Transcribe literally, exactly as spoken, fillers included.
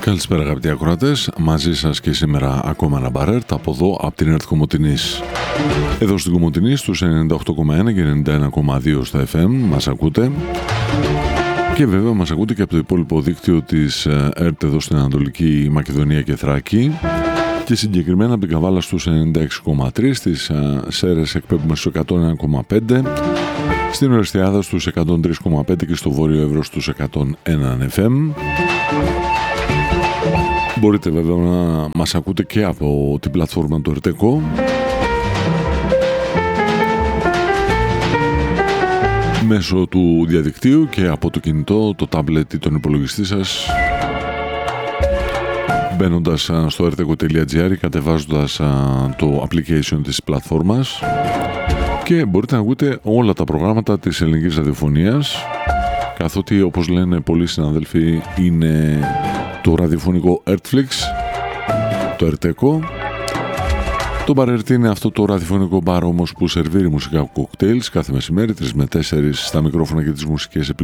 Καλησπέρα αγαπητοί ακροατές, μαζί σας και σήμερα ακόμα ένα μπαρέρτ από εδώ από την ΕΡΤ Κομοτηνής. Εδώ στην Κομοτηνή στους ενενήντα οκτώ κόμμα ένα και ενενήντα ένα κόμμα δύο στα εφ εμ μας ακούτε και βέβαια μας ακούτε και από το υπόλοιπο δίκτυο της ΕΡΤ εδώ στην Ανατολική Μακεδονία και Θράκη και συγκεκριμένα από την Καβάλα στους ενενήντα έξι κόμμα τρία, στις Σέρρες εκπέμπουμε στους εκατόν ένα κόμμα πέντε, στην Ορεστιάδα στους εκατόν τρία κόμμα πέντε και στο Βόρειο Εύρος στους εκατόν ένα εφ εμ. Μπορείτε βέβαια να μας ακούτε και από την πλατφόρμα του Ερτεκό μέσω του διαδικτύου και από το κινητό, το τάμπλετ ή τον υπολογιστή σας, μπαίνοντας στο erteco τελεία gr, κατεβάζοντας το application της πλατφόρμας και μπορείτε να ακούτε όλα τα προγράμματα της ελληνικής ραδιοφωνίας, καθότι όπως λένε πολλοί συναδέλφοι είναι το ραδιοφωνικό Ertflix, το Ερτεκό. Το μπαρέρτι είναι αυτό το ραδιοφωνικό μπαρ όμως που σερβίρει μουσικά κοκτέιλς κάθε μεσημέρι, τρεις με τέσσερις στα μικρόφωνα και τις μουσικές επιλογές